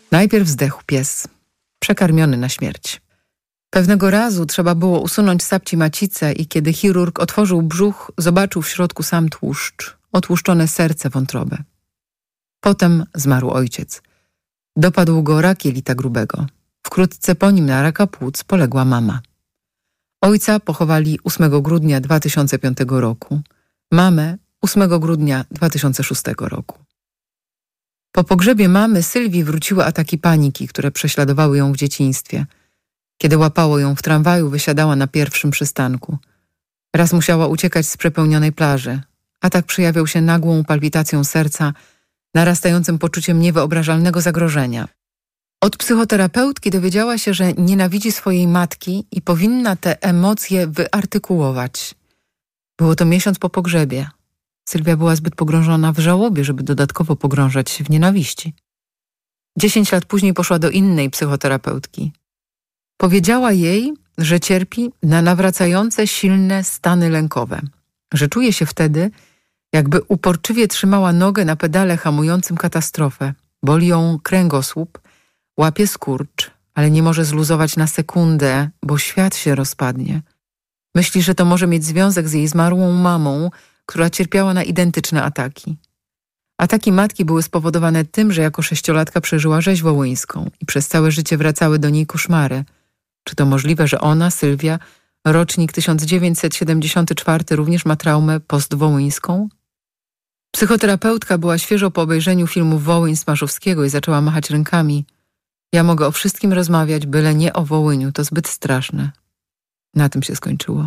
Najpierw zdechł pies, przekarmiony na śmierć. Pewnego razu trzeba było usunąć Sapci macicę i kiedy chirurg otworzył brzuch, zobaczył w środku sam tłuszcz, otłuszczone serce, wątrobę. Potem zmarł ojciec. Dopadł go rak jelita grubego. Wkrótce po nim na raka płuc poległa mama. Ojca pochowali 8 grudnia 2005 roku, mamę 8 grudnia 2006 roku. Po pogrzebie mamy Sylwii wróciły ataki paniki, które prześladowały ją w dzieciństwie. Kiedy łapało ją w tramwaju, wysiadała na pierwszym przystanku. Raz musiała uciekać z przepełnionej plaży. Atak przejawiał się nagłą palpitacją serca, narastającym poczuciem niewyobrażalnego zagrożenia. Od psychoterapeutki dowiedziała się, że nienawidzi swojej matki i powinna te emocje wyartykułować. Było to miesiąc po pogrzebie. Sylwia była zbyt pogrążona w żałobie, żeby dodatkowo pogrążać się w nienawiści. 10 lat później poszła do innej psychoterapeutki. Powiedziała jej, że cierpi na nawracające silne stany lękowe, że czuje się wtedy, jakby uporczywie trzymała nogę na pedale hamującym katastrofę. Boli ją kręgosłup, łapie skurcz, ale nie może zluzować na sekundę, bo świat się rozpadnie. Myśli, że to może mieć związek z jej zmarłą mamą, która cierpiała na identyczne ataki. Ataki matki były spowodowane tym, że jako 6-latka przeżyła rzeź wołyńską i przez całe życie wracały do niej koszmary. Czy to możliwe, że ona, Sylwia, rocznik 1974, również ma traumę postwołyńską? Psychoterapeutka była świeżo po obejrzeniu filmu Wołyń Smaszowskiego i zaczęła machać rękami. Ja mogę o wszystkim rozmawiać, byle nie o Wołyniu, to zbyt straszne. Na tym się skończyło.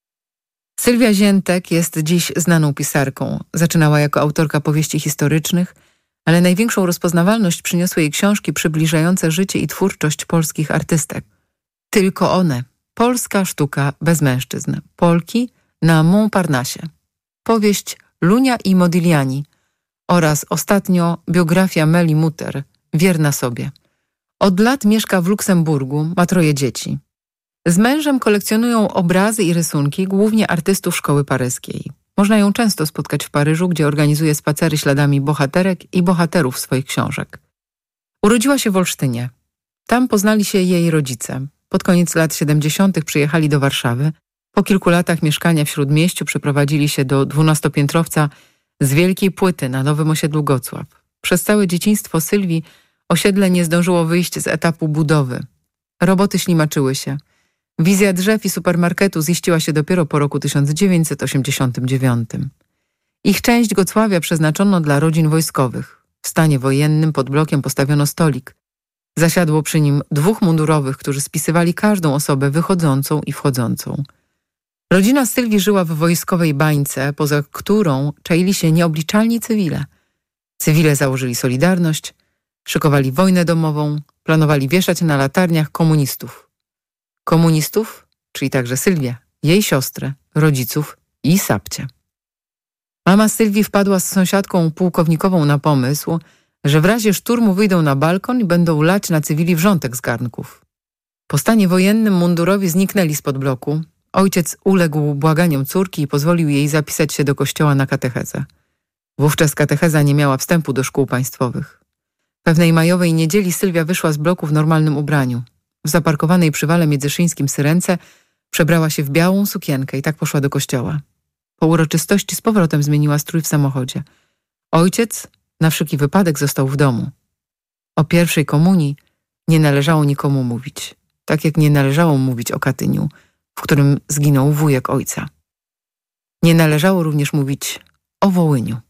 Sylwia Ziętek jest dziś znaną pisarką. Zaczynała jako autorka powieści historycznych, ale największą rozpoznawalność przyniosły jej książki przybliżające życie i twórczość polskich artystek. Tylko one. Polska sztuka bez mężczyzn. Polki na Montparnasse. Powieść Lunia i Modigliani oraz ostatnio biografia Meli Mutter, Wierna sobie. Od lat mieszka w Luksemburgu, ma 3 dzieci. Z mężem kolekcjonują obrazy i rysunki, głównie artystów szkoły paryskiej. Można ją często spotkać w Paryżu, gdzie organizuje spacery śladami bohaterek i bohaterów swoich książek. Urodziła się w Olsztynie. Tam poznali się jej rodzice. Pod koniec lat 70. przyjechali do Warszawy. Po kilku latach mieszkania w Śródmieściu przeprowadzili się do 12-piętrowca z Wielkiej Płyty na Nowym Osiedlu Gocław. Przez całe dzieciństwo Sylwii osiedle nie zdążyło wyjść z etapu budowy. Roboty ślimaczyły się. Wizja drzew i supermarketu ziściła się dopiero po roku 1989. Ich część Gocławia przeznaczono dla rodzin wojskowych. W stanie wojennym pod blokiem postawiono stolik. Zasiadło przy nim 2 mundurowych, którzy spisywali każdą osobę wychodzącą i wchodzącą. Rodzina Sylwii żyła w wojskowej bańce, poza którą czaili się nieobliczalni cywile. Cywile założyli Solidarność, szykowali wojnę domową, planowali wieszać na latarniach komunistów. Komunistów, czyli także Sylwię, jej siostrę, rodziców i Sapcie. Mama Sylwii wpadła z sąsiadką pułkownikową na pomysł, że w razie szturmu wyjdą na balkon i będą lać na cywili wrzątek z garnków. Po stanie wojennym mundurowi zniknęli spod bloku. Ojciec uległ błaganiom córki i pozwolił jej zapisać się do kościoła na katechezę. Wówczas katecheza nie miała wstępu do szkół państwowych. Pewnej majowej niedzieli Sylwia wyszła z bloku w normalnym ubraniu. W zaparkowanej przy wale Międzyszyńskim Syrence przebrała się w białą sukienkę i tak poszła do kościoła. Po uroczystości z powrotem zmieniła strój w samochodzie. Ojciec na wszelki wypadek został w domu. O pierwszej komunii nie należało nikomu mówić, tak jak nie należało mówić o Katyniu, w którym zginął wujek ojca. Nie należało również mówić o Wołyniu.